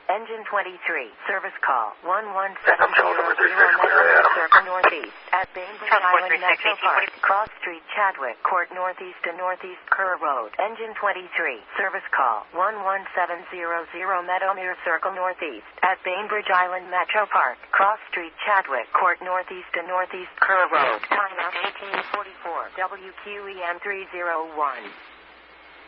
Engine 23, service call 11700 Meadowmere Circle Northeast at Bainbridge Island Metro Park, Cross Street, Chadwick Court Northeast to Northeast Kerr Road. Engine 23, service call 11700 Meadowmere Circle Northeast at Bainbridge Island Metro Park, Cross Street, Chadwick Court Northeast to Northeast Kerr Road. Time out 1844, WQEM 301.